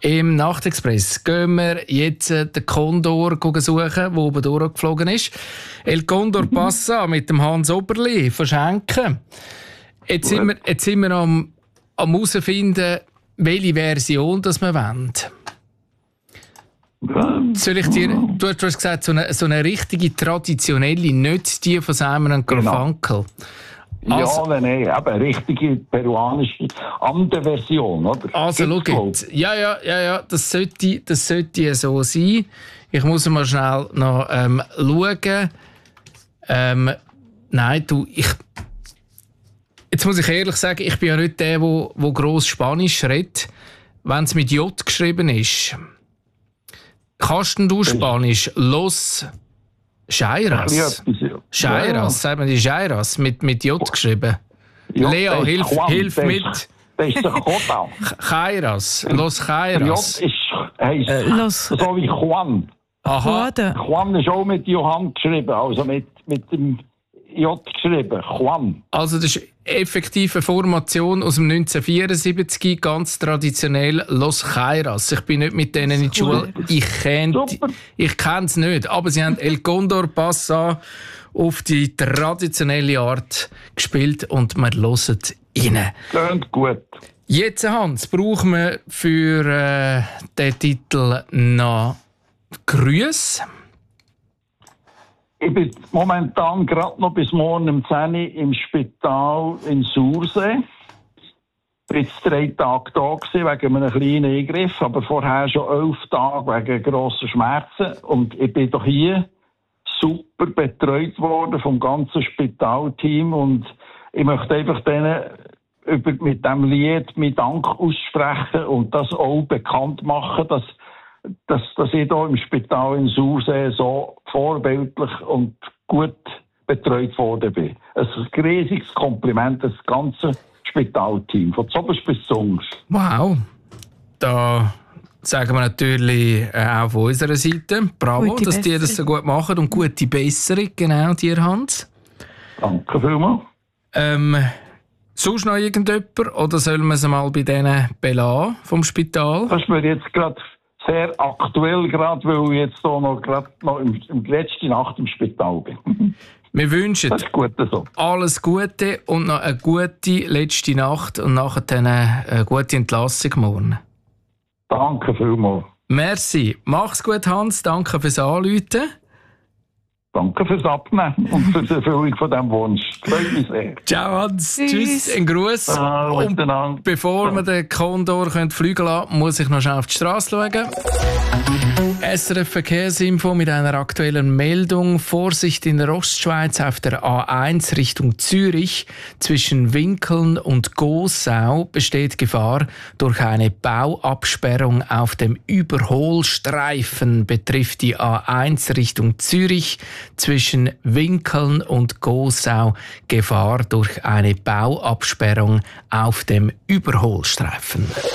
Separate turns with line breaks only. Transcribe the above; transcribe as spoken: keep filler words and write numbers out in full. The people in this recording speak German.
Im Nachtexpress gehen wir jetzt den Condor suchen, der oben durchgeflogen ist. El Condor Passa mit dem Hans Oberli verschenken. Jetzt sind wir, jetzt sind wir am, am herausfinden, welche Version das wir wollen. Soll ich dir, du hast gesagt, so eine, so eine richtige traditionelle, nicht die von Simon und Garfunkel.
Genau.
Also,
ja, nein, nein, eben richtige peruanische andere Version, oder?
Also, schau jetzt. Ja, ja, ja, ja, das sollte, das sollte so sein. Ich muss mal schnell noch ähm, schauen. Ähm, nein, du, ich... Jetzt muss ich ehrlich sagen, ich bin ja nicht der, der, der gross Spanisch redet. Wenn es mit J geschrieben ist. Kannst du Spanisch? Los Chairas. Chairas, ja. Sagt man die Chairas mit, mit J geschrieben? Ja, Leo, hilf, Juan, hilf das mit.
Ist, das ist der Jota.
Chairas, Los Chairas.
J ist, heisst, äh, Los. So wie Juan.
Aha.
Juan ist auch mit Johann geschrieben, also mit, mit dem J geschrieben, Juan.
Also das ist effektive Formation aus dem neunzehnhundertvierundsiebzig, ganz traditionell Los Chairas. Ich bin nicht mit denen in die Schule. Ich kenne es nicht, aber sie haben El Condor Passa auf die traditionelle Art gespielt und wir hören rein.
Klingt gut.
Jetzt, Hans, brauchen wir für äh, den Titel noch Grüße.
Ich bin momentan gerade noch bis morgen um zehn Uhr im Spital in Sursee. Ich war jetzt drei Tage da gewesen, wegen einem kleinen Eingriff, aber vorher schon elf Tage wegen grosser Schmerzen. Und ich bin doch hier super betreut worden vom ganzen Spitalteam. Und ich möchte einfach denen über, mit diesem Lied meinen Dank aussprechen und das auch bekannt machen, dass Dass, dass ich hier im Spital in Sursee so vorbildlich und gut betreut worden bin. Ein riesiges Kompliment, das ganze Spitalteam, von zuoberst bis zuunterst.
Wow, da sagen wir natürlich auch von unserer Seite Bravo, gute dass die das so gut machen und gute Besserung, genau, dir, Hans.
Danke vielmals.
Ähm, sonst noch irgendjemand oder sollen wir es mal bei denen belassen vom Spital?
Das ist mir jetzt gerade sehr aktuell, gerade weil ich jetzt hier noch, gerade noch im, im letzte Nacht im Spital bin.
Wir wünschen
das ist gut so.
Alles Gute und noch eine gute letzte Nacht und nachher eine gute Entlassung morgen.
Danke vielmals.
Merci. Mach's gut, Hans. Danke fürs Anrufen.
Danke fürs Abnehmen und für die Erfüllung von diesem Wunsch. Freut mich sehr.
Ciao, Hans. Tschüss. Tschüss. Ein Gruß.
Ah,
und bevor ja. wir den Condor fliegen lassen, muss ich noch schnell auf die Straße schauen. S R F Verkehrsinfo mit einer aktuellen Meldung. Vorsicht in der Ostschweiz auf der A eins Richtung Zürich. Zwischen Winkeln und Gossau besteht Gefahr durch eine Bauabsperrung auf dem Überholstreifen. Betrifft die A eins Richtung Zürich. Zwischen Winkeln und Gossau Gefahr durch eine Bauabsperrung auf dem Überholstreifen.